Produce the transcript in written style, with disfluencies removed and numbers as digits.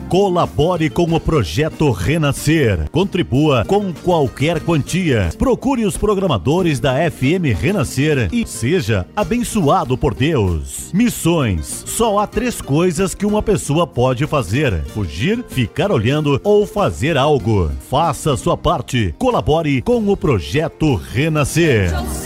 Colabore com o projeto Renascer. Contribua com qualquer quantia. Procure os programadores da FM Renascer e seja abençoado por Deus. Missões. Só há 3 coisas que uma pessoa pode fazer: fugir, ficar olhando ou fazer algo. Faça a sua parte. Colabore com o projeto Renascer.